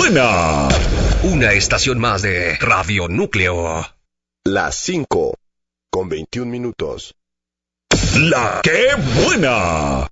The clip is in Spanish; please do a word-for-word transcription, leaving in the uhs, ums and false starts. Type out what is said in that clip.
buena! Una estación más de Radio Núcleo. Las cinco con veintiún minutos. ¡La que buena!